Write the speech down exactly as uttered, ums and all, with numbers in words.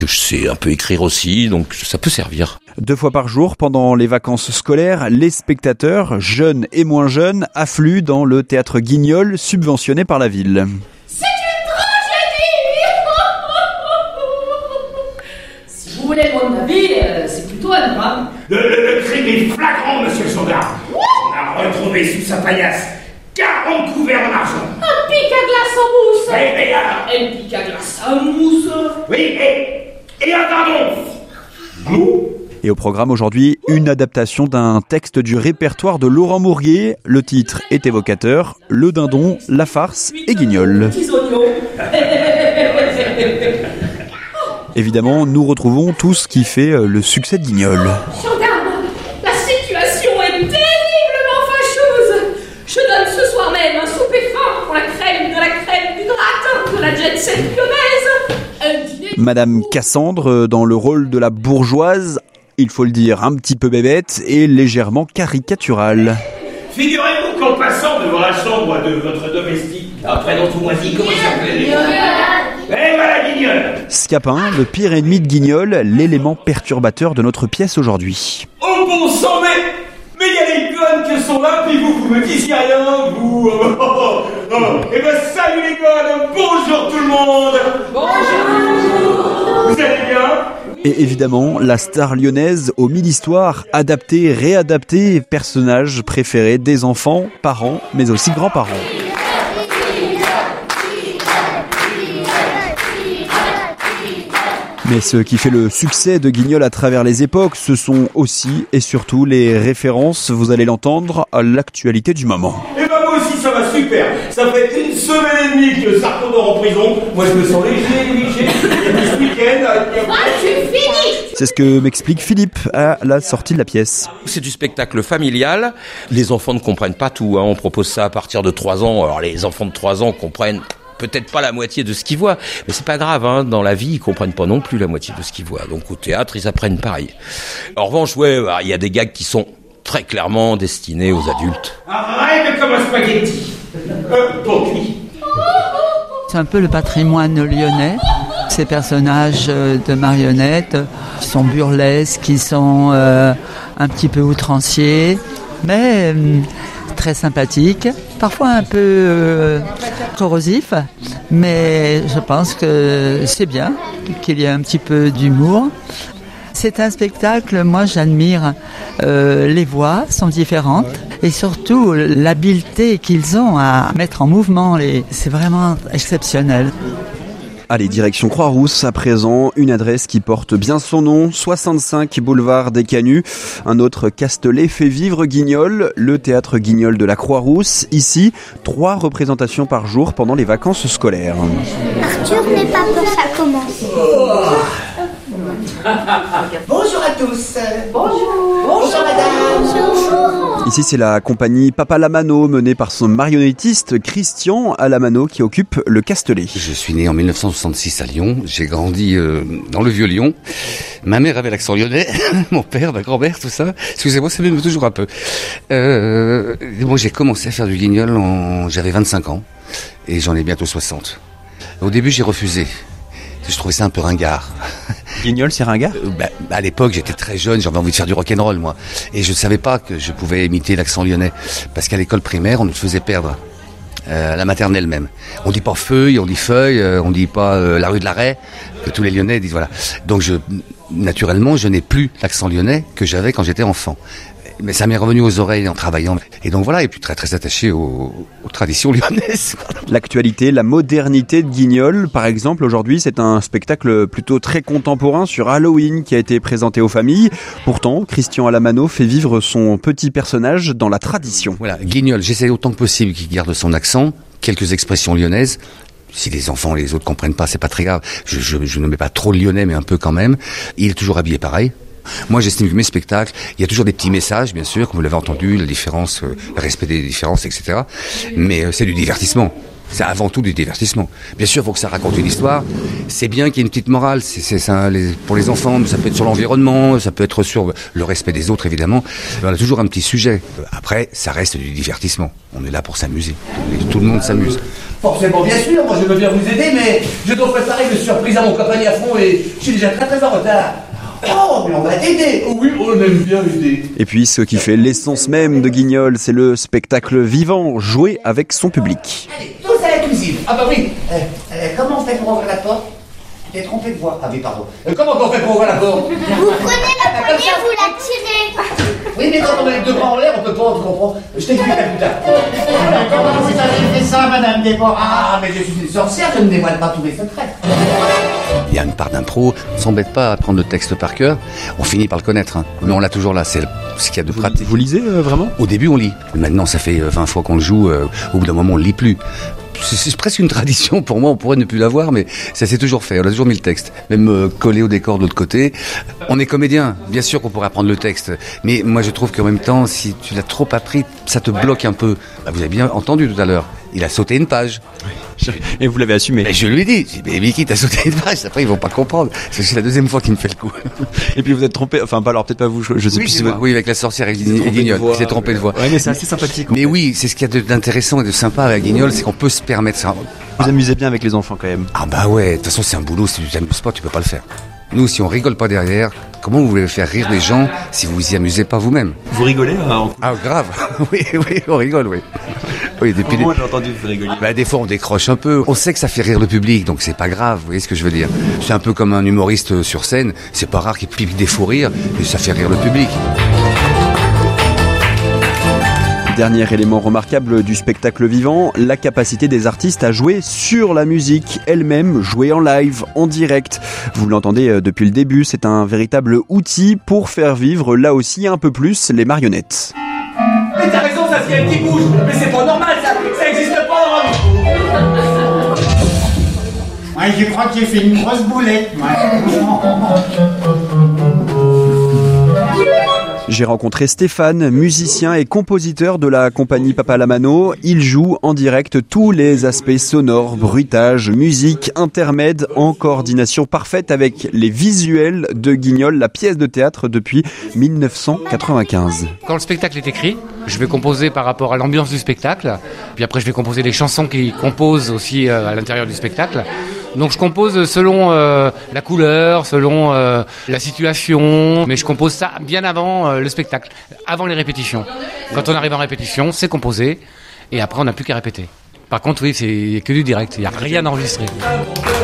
Je sais un peu écrire aussi, donc ça peut servir. Deux fois par jour, pendant les vacances scolaires, les spectateurs, jeunes et moins jeunes, affluent dans le théâtre Guignol, subventionné par la ville. C'est une tragédie. Si vous voulez mon avis, c'est plutôt un drame. Le, le, le crime est flagrant, monsieur le gendarme. On a retrouvé sous sa paillasse quarante couverts en argent. Un pic à glace en mousse. Oui, mais alors... Un pic à glace en mousse. Oui, et... Et un dindon. Vous ? Et au programme aujourd'hui, une adaptation d'un texte du répertoire de Laurent Mourrier. Le titre est évocateur, Le Dindon, la farce et Guignol. Évidemment, nous retrouvons tout ce qui fait le succès de Guignol. Gendarme, la situation est terriblement fâcheuse. Je donne ce soir même un souper fin pour la crème de la crème du gratin de la jet set lyonnaise. Un dîner... Madame Cassandre, dans le rôle de la bourgeoise, il faut le dire, un petit peu bébête et légèrement caricaturale. Figurez-vous qu'en passant devant la chambre de votre domestique, un prénom tout moisi, comment ça s'appelle ? Eh voilà Guignol. Scapin, le pire ennemi de Guignol, l'élément perturbateur de notre pièce aujourd'hui. Oh bon sang, mais... Mais il y a les connes qui sont là, puis vous, vous me disiez rien, vous... Oh, oh, oh, oh. Eh ben salut les connes, bonjour tout le monde. Bonjour. Vous allez bien ? Et évidemment, la star lyonnaise aux mille histoires, adaptée, réadaptée, personnage préféré des enfants, parents, mais aussi grands-parents. Mais ce qui fait le succès de Guignol à travers les époques, ce sont aussi et surtout les références, vous allez l'entendre, à l'actualité du moment. Eh ben moi aussi ça va super. Ça fait une semaine et demie que Sarko dort en prison. Moi je me sens léger, léger. Et puis ce week-end... Ah, c'est fini. C'est ce que m'explique Philippe à la sortie de la pièce. C'est du spectacle familial. Les enfants ne comprennent pas tout, hein. On propose ça à partir de trois ans. Alors les enfants de trois ans comprennent peut-être pas la moitié de ce qu'ils voient, mais c'est pas grave, hein. Dans la vie, ils comprennent pas non plus la moitié de ce qu'ils voient. Donc au théâtre, ils apprennent pareil. En revanche, ouais, il y a des gags qui sont très clairement destinés aux adultes. Arrête comme un spaghetti. Euh, pour qui ? C'est un peu le patrimoine lyonnais. Ces personnages de marionnettes qui sont burlesques, qui sont euh, un petit peu outranciers, mais euh, très sympathiques, parfois un peu euh, corrosifs, mais je pense que c'est bien qu'il y ait un petit peu d'humour. C'est un spectacle, moi j'admire, euh, les voix sont différentes et surtout l'habileté qu'ils ont à mettre en mouvement, les... c'est vraiment exceptionnel. Allez, direction Croix-Rousse, à présent, une adresse qui porte bien son nom, soixante-cinq boulevard des Canuts. Un autre Castelet fait vivre Guignol, le théâtre Guignol de la Croix-Rousse. Ici, trois représentations par jour pendant les vacances scolaires. Arthur n'est pas pour ça commence. Bonjour à tous. Bonjour. Bonjour madame. Bonjour. Ici, c'est la compagnie Papa Lamano, menée par son marionnettiste Christian Alamano, qui occupe le Castelet. Je suis né en mille neuf cent soixante-six à Lyon. J'ai grandi euh, dans le vieux Lyon. Ma mère avait l'accent lyonnais, mon père, ma grand-mère, tout ça. Excusez-moi, ça m'émeut toujours un peu. Euh, moi, j'ai commencé à faire du guignol, en... j'avais vingt-cinq ans, et j'en ai bientôt soixante. Au début, j'ai refusé. Je trouvais ça un peu ringard. Guignol, c'est ringard ? euh, bah, À l'époque, j'étais très jeune, j'avais envie de faire du rock'n'roll, moi. Et je ne savais pas que je pouvais imiter l'accent lyonnais. Parce qu'à l'école primaire, on nous faisait perdre. Euh, la maternelle même. On dit pas feuille, on dit feuille, euh, on dit pas euh, la rue de l'Arrêt, que tous les Lyonnais disent, voilà. Donc, je, naturellement, je n'ai plus l'accent lyonnais que j'avais quand j'étais enfant. Mais ça m'est revenu aux oreilles en travaillant. Et donc voilà, et puis très très attaché aux, aux traditions lyonnaises. L'actualité, la modernité de Guignol, par exemple, aujourd'hui, c'est un spectacle plutôt très contemporain sur Halloween qui a été présenté aux familles. Pourtant, Christian Alamano fait vivre son petit personnage dans la tradition. Voilà, Guignol, j'essaie autant que possible qu'il garde son accent, quelques expressions lyonnaises. Si les enfants, les autres comprennent pas, c'est pas très grave. Je, je, je ne mets pas trop le lyonnais, mais un peu quand même. Il est toujours habillé pareil. Moi, j'estime que mes spectacles, il y a toujours des petits messages, bien sûr, comme vous l'avez entendu, la différence, euh, le respect des différences, et cetera. Mais euh, c'est du divertissement. C'est avant tout du divertissement. Bien sûr, il faut que ça raconte une histoire. C'est bien qu'il y ait une petite morale. C'est, c'est ça, les, pour les enfants, ça peut être sur l'environnement, ça peut être sur le respect des autres, évidemment. On a toujours un petit sujet. Après, ça reste du divertissement. On est là pour s'amuser. Tout le monde s'amuse. Forcément, bien sûr, moi je veux bien vous aider, mais je dois préparer une surprise à mon compagnie à fond et je suis déjà très très en retard. Oh, mais on va t'aider. Oh oui, on aime bien aider. Et puis ce qui fait l'essence même de Guignol, c'est le spectacle vivant, joué avec son public. Allez, tous à la cuisine. Ah bah oui, euh, euh, comment on fait pour ouvrir la porte? T'es trompé de voix. Ah oui, pardon. Euh, comment on fait pour ouvrir la porte? Vous prenez la poignée, vous la tirez. Oui, mais quand on met les deux bras en l'air, on peut pas, tu comprends? Je t'expliquerai plus tard. Comment vous avez fait ça, Madame Déborah? Ah, mais je suis une sorcière, je ne dévoile pas tous mes secrets. Il y a une part d'impro, on s'embête pas à prendre le texte par cœur, on finit par le connaître, hein. Mais on l'a toujours là, c'est ce qu'il y a de pratique. Vous lisez euh, vraiment? Au début on lit, maintenant ça fait vingt fois qu'on le joue, euh, au bout d'un moment on le lit plus. C'est, c'est presque une tradition pour moi, on pourrait ne plus l'avoir, mais ça s'est toujours fait, on a toujours mis le texte, même euh, collé au décor de l'autre côté. On est comédien, bien sûr qu'on pourrait apprendre le texte, mais moi je trouve qu'en même temps, si tu l'as trop appris, ça te bloque un peu. Bah, vous avez bien entendu tout à l'heure, il a sauté une page. Et vous l'avez assumé. Mais je lui ai dit, j'ai dit, mais Mickey, t'as sauté une page, après ils vont pas comprendre. C'est c'est la deuxième fois qu'il me fait le coup. Et puis vous êtes trompé, enfin pas alors peut-être pas vous, je, je sais Oui, plus c'est si moi. vous... Oui, avec la sorcière et Vous êtes trompé de Guignol, voix. il s'est trompé de voix. Ouais, mais c'est assez sympathique. en Mais fait. oui, c'est ce qu'il y a de- d'intéressant et de sympa avec Guignol, c'est qu'on peut se permettre ça. Vous amusez bien avec les enfants quand même. Ah bah ouais, de toute façon c'est un boulot, si tu t'amuses pas, tu peux pas le faire. Nous, si on rigole pas derrière, comment vous voulez faire rire les gens si vous vous y amusez pas vous-même? Vous rigolez euh, en... Ah grave, oui, oui, on rigole, oui. Oui, depuis Moi j'ai entendu vous rigoler. Bah, des fois on décroche un peu. On sait que ça fait rire le public, donc c'est pas grave. Vous voyez ce que je veux dire? C'est un peu comme un humoriste sur scène. C'est pas rare qu'il pique des fous rires et ça fait rire le public. Dernier élément remarquable du spectacle vivant, la capacité des artistes à jouer sur la musique elle-même, jouer en live, en direct. Vous l'entendez depuis le début, c'est un véritable outil pour faire vivre là aussi un peu plus les marionnettes. Mais t'as raison, ça c'est elle qui bouge. Mais c'est pas normal, ça, ça existe pas dans la vie. Ouais, je crois que j'ai fait une grosse boulette, moi. J'ai rencontré Stéphane, musicien et compositeur de la compagnie Papa Lamano. Il joue en direct tous les aspects sonores, bruitage, musique, intermède, en coordination parfaite avec les visuels de Guignol, la pièce de théâtre depuis mille neuf cent quatre-vingt-quinze. Quand le spectacle est écrit, je vais composer par rapport à l'ambiance du spectacle. Puis après, je vais composer les chansons qui composent aussi euh, à l'intérieur du spectacle. Donc je compose selon euh, la couleur, selon euh, la situation, mais je compose ça bien avant euh, le spectacle, avant les répétitions. Quand on arrive en répétition, c'est composé, et après on n'a plus qu'à répéter. Par contre, oui, c'est que du direct, il n'y a rien enregistré.